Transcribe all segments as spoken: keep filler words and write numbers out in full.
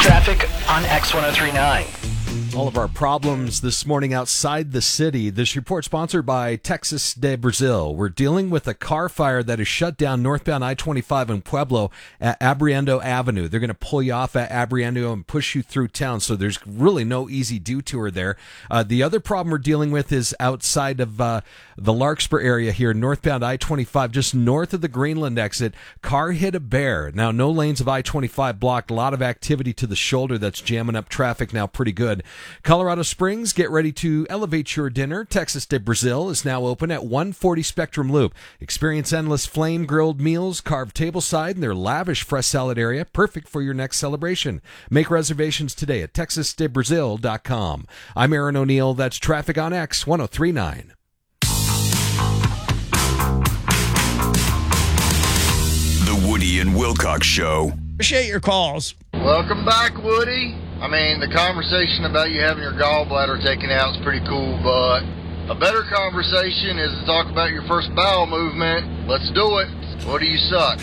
Traffic on X ten thirty-nine. All of our problems this morning outside the city. This report sponsored by Texas de Brazil. We're dealing with a car fire that has shut down northbound I twenty-five in Pueblo at Abriendo Avenue. They're going to pull you off at Abriendo and push you through town, so there's really no easy detour there. Uh, the other problem we're dealing with is outside of uh, the Larkspur area here, northbound I twenty-five, just north of the Greenland exit. Car hit a bear. Now, no lanes of I twenty-five blocked. A lot of activity to the shoulder that's jamming up traffic now pretty good. Colorado Springs, get ready to elevate your dinner. Texas de Brazil is now open at one forty Spectrum Loop. Experience endless flame-grilled meals, carved tableside, and their lavish fresh salad area, perfect for your next celebration. Make reservations today at texas de brazil dot com. I'm Aaron O'Neill. That's Traffic on X ten thirty-nine. The Woody and Wilcox Show. Appreciate your calls. Welcome back, Woody. I mean, the conversation about you having your gallbladder taken out is pretty cool, but a better conversation is to talk about your first bowel movement. Let's do it. What do you suck?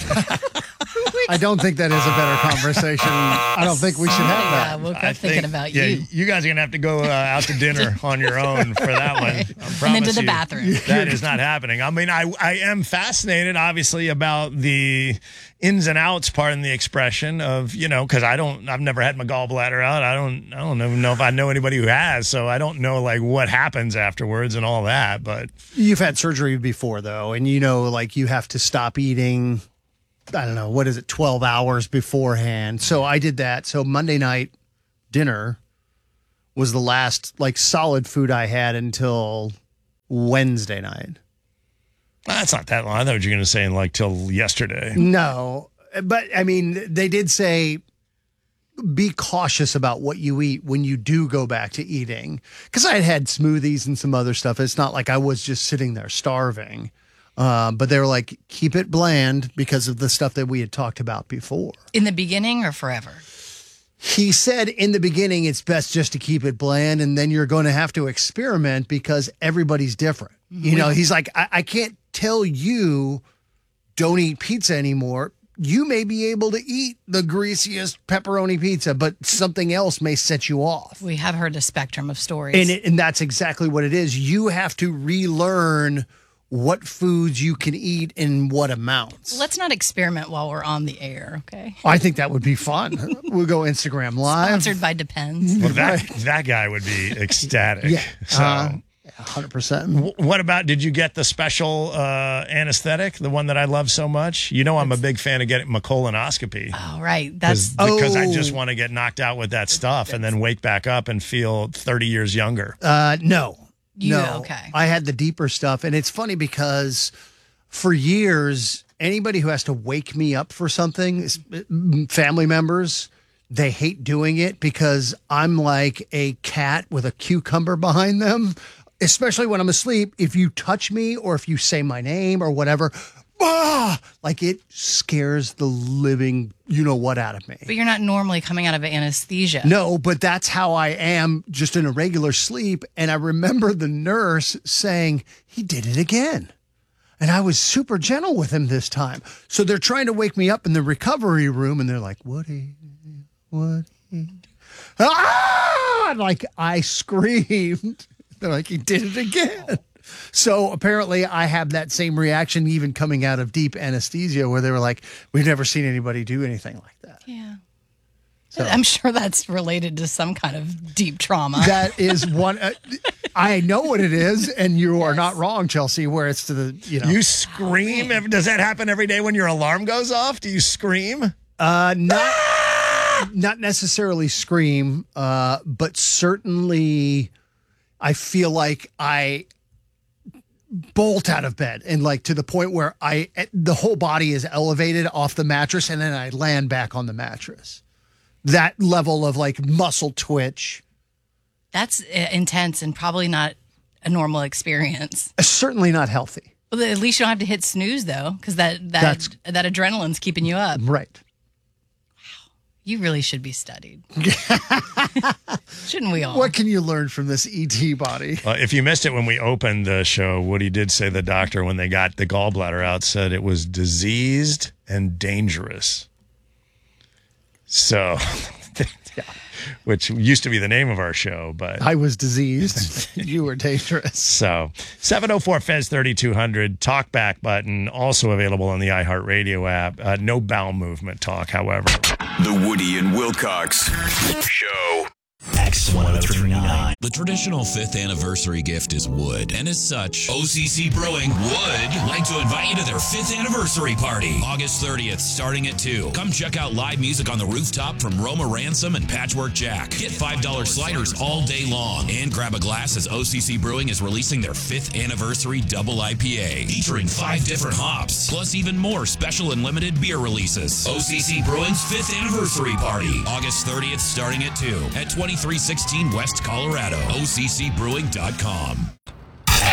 I don't think that is a better conversation. I don't think we should have that. Yeah, woke up I thinking think, about yeah, you. You guys are going to have to go uh, out to dinner on your own for that one. I And then to promise the you, bathroom. That is not happening. I mean, I, I am fascinated, obviously, about the ins and outs, pardon the expression, of, you know, because I don't, I've never had my gallbladder out. I don't, I don't even know if I know anybody who has, so I don't know, like, what happens afterwards and all that, but. You've had surgery before, though, and you know, like, you have to stop eating, I don't know, what is it, twelve hours beforehand. So I did that. So Monday night dinner was the last, like, solid food I had until Wednesday night. That's not that long. I thought you were going to say, like, till yesterday. No, but, I mean, they did say be cautious about what you eat when you do go back to eating. Because I had had smoothies and some other stuff. It's not like I was just sitting there starving. Uh, but they were like, keep it bland because of the stuff that we had talked about before. In the beginning or forever? He said in the beginning, it's best just to keep it bland, and then you're going to have to experiment because everybody's different. You know, he's like, I, I can't tell you don't eat pizza anymore. You may be able to eat the greasiest pepperoni pizza, but something else may set you off. We have heard a spectrum of stories. And, it, and that's exactly what it is. You have to relearn what foods you can eat in what amounts. Let's not experiment while we're on the air, okay? I think that would be fun. We'll go Instagram Live. Sponsored by Depends. Well, that, that guy would be ecstatic. Yeah. So. Uh, one hundred percent. W- What about, did you get the special uh, anesthetic, the one that I love so much? You know I'm a big fan of getting my colonoscopy. Oh, right. That's Because I Oh. just want to get knocked out with that stuff and then wake back up and feel thirty years younger. Uh, no. You- no. okay. I had the deeper stuff. And it's funny because for years, anybody who has to wake me up for something, is- family members, they hate doing it because I'm like a cat with a cucumber behind them. Especially when I'm asleep, if you touch me or if you say my name or whatever, ah, like it scares the living you-know-what out of me. But you're not normally coming out of anesthesia. No, but that's how I am just in a regular sleep. And I remember the nurse saying, he did it again. And I was super gentle with him this time. So they're trying to wake me up in the recovery room and they're like, Woody, Woody. Ah! And like I screamed. They're like, he did it again. So apparently I have that same reaction even coming out of deep anesthesia where they were like, we've never seen anybody do anything like that. Yeah. So- I'm sure that's related to some kind of deep trauma. That is one. Uh, I know what it is, and you are not wrong, Chelsea. Where it's to the you know, You scream? Ev- Does that happen every day when your alarm goes off? Do you scream? uh, not not necessarily scream, uh, but certainly I feel like I bolt out of bed and like to the point where I the whole body is elevated off the mattress, and then I land back on the mattress. That level of like muscle twitch. That's uh, intense and probably not a normal experience. Certainly not healthy. Well, at least you don't have to hit snooze, though, because that, that, That's- that adrenaline's keeping you up. Right. You really should be studied. Shouldn't we all? What can you learn from this E T body? Well, if you missed it when we opened the show, Woody did say the doctor, when they got the gallbladder out, said it was diseased and dangerous. So which used to be the name of our show, but I was diseased. You were dangerous. so seven oh four Fez thirty-two hundred talkback button, also available on the iHeartRadio app. Uh, no bowel movement talk, however. The Woody and Wilcox Show. X one oh three point nine. The traditional fifth anniversary gift is wood, and as such, O C C Brewing would like to invite you to their fifth anniversary party, August thirtieth, starting at two. Come check out live music on the rooftop from Roma Ransom and Patchwork Jack. Get five dollar sliders all day long, and grab a glass as O C C Brewing is releasing their fifth anniversary double I P A, featuring five different hops, plus even more special and limited beer releases. O C C Brewing's fifth anniversary party, August thirtieth, starting at two, at twenty-three sixteen West Colorado, O C C brewing dot com.